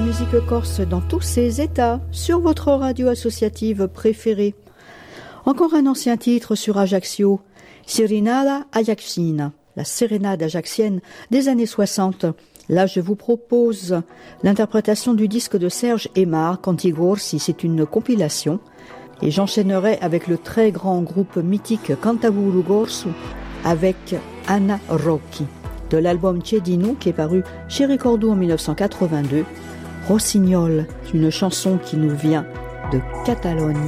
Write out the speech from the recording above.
musique corse dans tous ses états, sur votre radio associative préférée. Encore un ancien titre sur Ajaccio, Serenada Ajaxina, la sérénade ajaxienne des années 60. Là, je vous propose l'interprétation du disque de Serge Aymar, Cantigorsi, c'est une compilation. Et j'enchaînerai avec le très grand groupe mythique Cantavuru Gorsu, avec Anna Rocchi, de l'album Cedinu qui est paru chez Ricordo en 1982. Rossignol, une chanson qui nous vient de Catalogne.